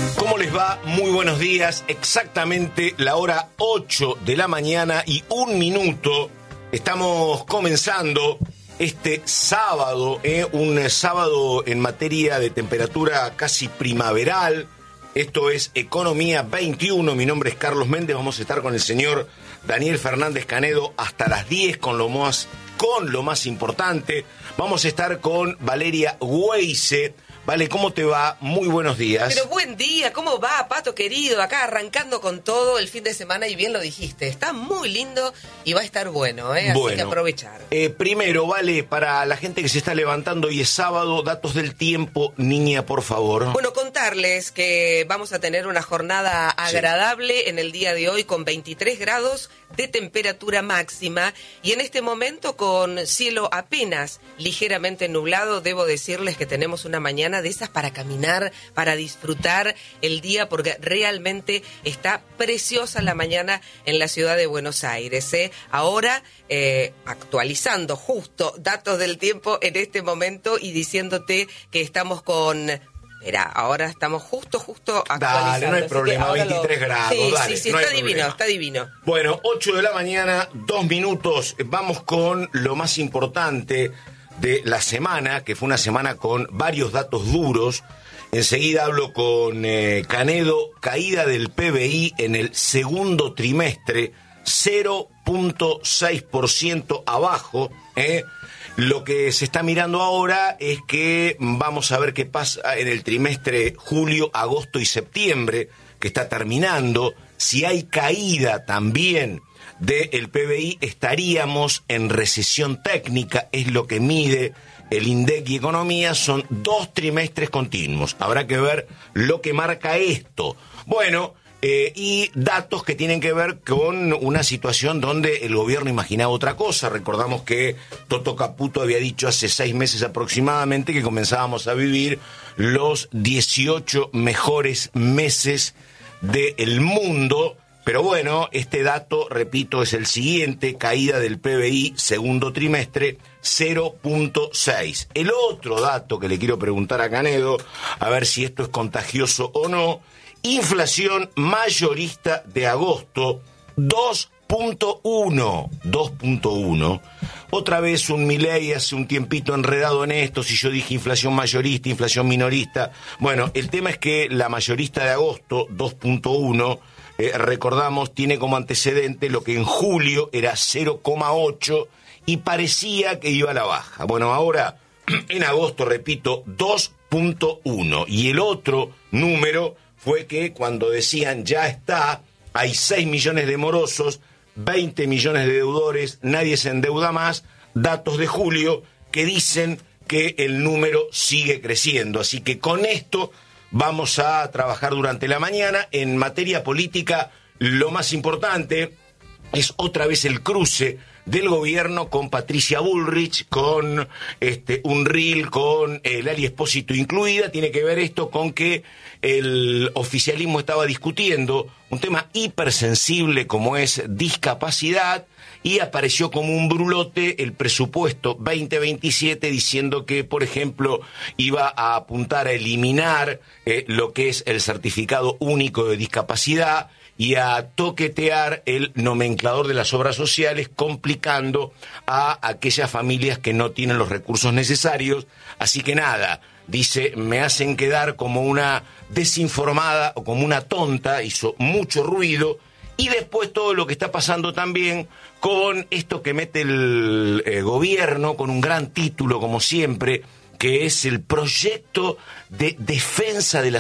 ¿Cómo les va? Muy buenos días. Exactamente la hora 8 de la mañana y 1 minuto. Estamos comenzando este sábado, un sábado en materia de temperatura casi primaveral. Esto es Economía 21. Mi nombre es Carlos Méndez. Vamos a estar con el señor Daniel Fernández Canedo hasta las 10 con lo más importante. Vamos a estar con Valeria Weise. Vale, ¿cómo te va? Muy buenos días. Pero buen día, ¿cómo va, Pato querido? Acá arrancando con todo el fin de semana y bien lo dijiste. Está muy lindo y va a estar bueno, Así que aprovechar. Primero, Vale, para la gente que se está levantando, hoy es sábado, datos del tiempo, niña, por favor. Bueno, contarles que vamos a tener una jornada agradable en el día de hoy con 23 grados de temperatura máxima y en este momento con cielo apenas ligeramente nublado. Debo decirles que tenemos una mañana de esas para caminar, para disfrutar el día, porque realmente está preciosa la mañana en la ciudad de Buenos Aires. Ahora, actualizando justo datos del tiempo en este momento y diciéndote que estamos con... Mira, ahora estamos justo actualizando. Dale, no hay problema, 23 grados, sí, dale. Sí, no está divino, problema. Está divino. Bueno, 8 de la mañana, 2 minutos. Vamos con lo más importante de la semana, que fue una semana con varios datos duros. Enseguida hablo con Canedo, caída del PBI en el segundo trimestre, 0.6% abajo. Lo que se está mirando ahora es que vamos a ver qué pasa en el trimestre julio, agosto y septiembre, que está terminando. Si hay caída también del PBI, estaríamos en recesión técnica, es lo que mide el INDEC y Economía. Son 2 trimestres continuos. Habrá que ver lo que marca esto. Bueno, y datos que tienen que ver con una situación donde el gobierno imaginaba otra cosa. Recordamos que Toto Caputo había dicho hace 6 meses aproximadamente que comenzábamos a vivir los 18 mejores meses del mundo. Pero bueno, este dato, repito, es el siguiente: caída del PBI, segundo trimestre, 0.6. El otro dato que le quiero preguntar a Canedo, a ver si esto es contagioso o no: inflación mayorista de agosto, 2.1. Otra vez un Milei hace un tiempito enredado en esto, si yo dije inflación mayorista, inflación minorista. Bueno, el tema es que la mayorista de agosto, 2.1, recordamos, tiene como antecedente lo que en julio era 0.8 y parecía que iba a la baja. Bueno, ahora en agosto, repito, 2.1. Y el otro número fue que cuando decían ya está, hay 6 millones de morosos, 20 millones de deudores, nadie se endeuda más, datos de julio que dicen que el número sigue creciendo. Así que con esto vamos a trabajar durante la mañana. En materia política, lo más importante es otra vez el cruce del gobierno con Patricia Bullrich, con un reel con Lali Espósito incluida. Tiene que ver esto con que el oficialismo estaba discutiendo un tema hipersensible como es discapacidad, y apareció como un brulote el presupuesto 2027 diciendo que, por ejemplo, iba a apuntar a eliminar lo que es el certificado único de discapacidad y a toquetear el nomenclador de las obras sociales, complicando a aquellas familias que no tienen los recursos necesarios. Así que nada, dice, me hacen quedar como una desinformada o como una tonta, hizo mucho ruido. Y después todo lo que está pasando también con esto que mete el gobierno, con un gran título como siempre, que es el proyecto de defensa de la